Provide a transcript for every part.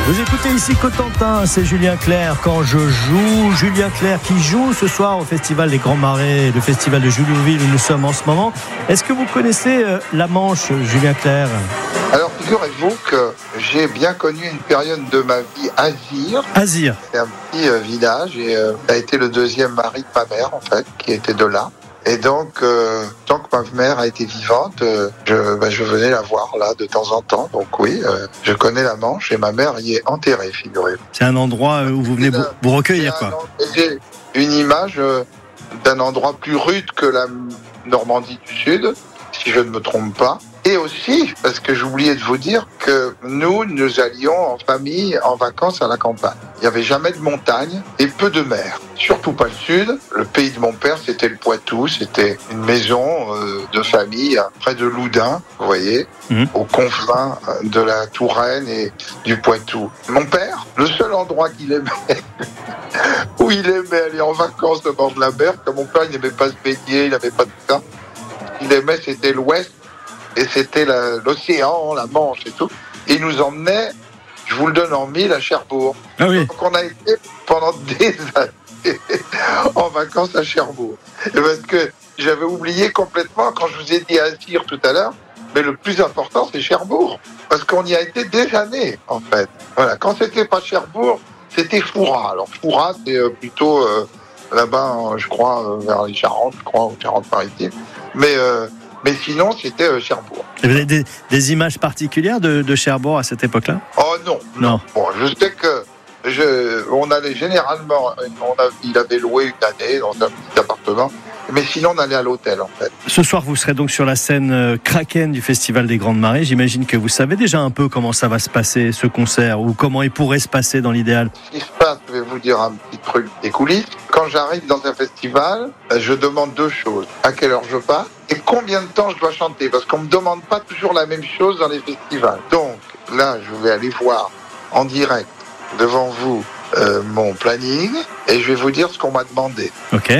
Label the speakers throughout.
Speaker 1: Vous écoutez ici Cotentin, c'est Julien Clerc quand je joue. Julien Clerc qui joue ce soir au Festival des Grands Marais, le festival de Juliouville où nous sommes en ce moment. Est-ce que vous connaissez la Manche, Julien Clerc ?
Speaker 2: Alors, figurez-vous que j'ai bien connu une période de ma vie Azir.
Speaker 1: Azir.
Speaker 2: C'est un petit village et ça a été le deuxième mari de ma mère, en fait, qui était de là. Et donc, tant que ma mère a été vivante, je venais la voir là de temps en temps. Donc oui, je connais la Manche et ma mère y est enterrée, figurez-vous.
Speaker 1: C'est un endroit où vous venez vous recueillir, quoi.
Speaker 2: J'ai une image d'un endroit plus rude que la Normandie du Sud, si je ne me trompe pas. Et aussi, parce que j'oubliais de vous dire que nous allions en famille en vacances à la campagne. Il n'y avait jamais de montagne et peu de mer. Surtout pas le sud. Le pays de mon père, c'était le Poitou. C'était une maison de famille près de Loudun, vous voyez, aux confins de la Touraine et du Poitou. Mon père, le seul endroit qu'il aimait, où il aimait aller en vacances au bord de la mer, comme mon père, il n'aimait pas se baigner, il n'avait pas de ça. Ce qu'il aimait, c'était l'ouest. Et c'était l'océan, la Manche et tout. Et il nous emmenait, je vous le donne en mille, à Cherbourg.
Speaker 1: Ah oui.
Speaker 2: Donc on a été pendant des années en vacances à Cherbourg. Et parce que j'avais oublié complètement, quand je vous ai dit Azir tout à l'heure, mais le plus important c'est Cherbourg. Parce qu'on y a été des années, en fait. Voilà. Quand c'était pas Cherbourg, c'était Fouras. Alors Fouras, c'est plutôt là-bas, je crois, vers les Charentes, je crois, aux Charentes-Maritimes. Mais sinon, c'était Cherbourg.
Speaker 1: Et vous avez des images particulières de Cherbourg à cette époque-là ?
Speaker 2: Oh non. Bon, je sais que on allait généralement, il avait loué une année dans un petit appartement, mais sinon on allait à l'hôtel en fait.
Speaker 1: Ce soir, vous serez donc sur la scène Kraken du Festival des Grandes Marées. J'imagine que vous savez déjà un peu comment ça va se passer, ce concert, ou comment il pourrait se passer dans l'idéal.
Speaker 2: Ce qui se passe, je vais vous dire un petit truc des coulisses. Quand j'arrive dans un festival, je demande deux choses. À quelle heure je pars et combien de temps je dois chanter. Parce qu'on ne me demande pas toujours la même chose dans les festivals. Donc là, je vais aller voir en direct devant vous mon planning et je vais vous dire ce qu'on m'a demandé.
Speaker 1: Ok.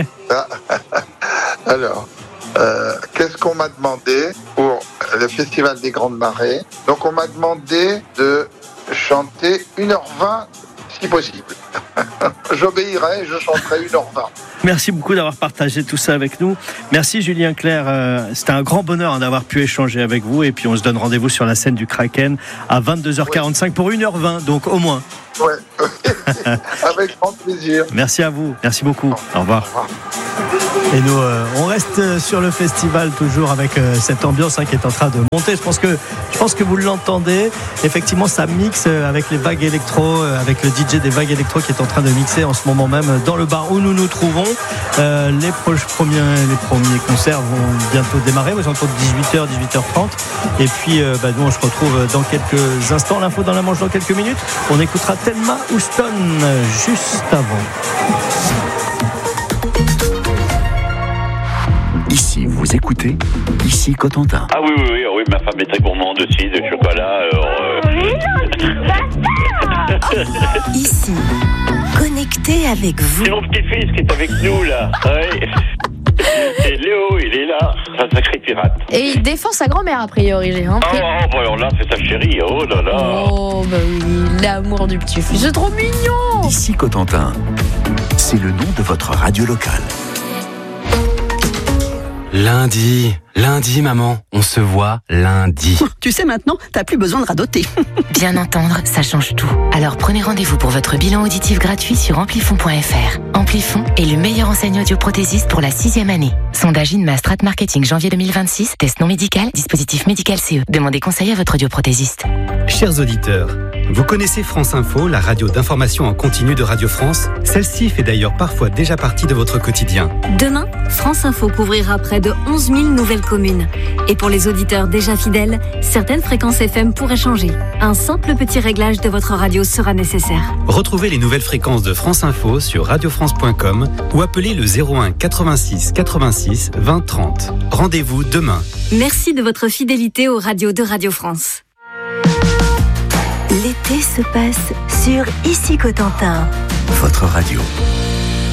Speaker 2: Alors, qu'est-ce qu'on m'a demandé pour le Festival des Grandes Marées ? Donc on m'a demandé de chanter 1h20 si possible. J'obéirai, je chanterai 1h20.
Speaker 1: Merci beaucoup d'avoir partagé tout ça avec nous. Merci Julien Clerc. C'était un grand bonheur d'avoir pu échanger avec vous. Et puis on se donne rendez-vous sur la scène du Kraken à 22h45 pour 1h20, donc au moins.
Speaker 2: Ouais, avec grand plaisir.
Speaker 1: Merci à vous, merci beaucoup. Au revoir. Et nous, on reste sur le festival toujours avec cette ambiance qui est en train de monter. Je pense que vous l'entendez. Effectivement, ça mixe avec les vagues électro, avec le DJ des vagues électro qui est en train de mixer en ce moment même dans le bar où nous nous trouvons. Les premiers concerts vont bientôt démarrer, mais c'est entre 18h et 18h30. Et puis, nous, on se retrouve dans quelques instants. L'info dans la Manche dans quelques minutes. On écoutera Thelma Houston juste avant.
Speaker 3: Ici, vous écoutez, ici Cotentin.
Speaker 4: Ah oui, ma femme est très gourmande aussi, de chocolat.
Speaker 5: Ici, connecté avec vous.
Speaker 4: C'est mon petit-fils qui est avec nous, là. Ouais. Et Léo, il est là, un sacré pirate.
Speaker 6: Et il défend sa grand-mère, a priori, j'ai
Speaker 4: Oh, alors là, c'est sa chérie, oh là là.
Speaker 6: Oh, bah oui, l'amour du petit-fils, c'est trop mignon.
Speaker 3: Ici Cotentin, c'est le nom de votre radio locale.
Speaker 7: Lundi, maman, on se voit lundi.
Speaker 8: Tu sais maintenant, t'as plus besoin de radoter.
Speaker 5: Bien entendre, ça change tout. Alors prenez rendez-vous pour votre bilan auditif gratuit sur amplifon.fr. Amplifon est le meilleur enseignant audioprothésiste pour la 6e année. Sondage INMA Strat Marketing janvier 2026, test non médical, dispositif médical CE. Demandez conseil à votre audioprothésiste.
Speaker 9: Chers auditeurs, vous connaissez France Info, la radio d'information en continu de Radio France ? Celle-ci fait d'ailleurs parfois déjà partie de votre quotidien.
Speaker 10: Demain, France Info couvrira près de 11 000 nouvelles communes. Et pour les auditeurs déjà fidèles, certaines fréquences FM pourraient changer. Un simple petit réglage de votre radio sera nécessaire.
Speaker 9: Retrouvez les nouvelles fréquences de France Info sur radiofrance.com ou appelez le 01 86 86 20 30. Rendez-vous demain.
Speaker 10: Merci de votre fidélité aux radios de Radio France.
Speaker 5: L'été se passe sur Ici Cotentin.
Speaker 3: Votre radio.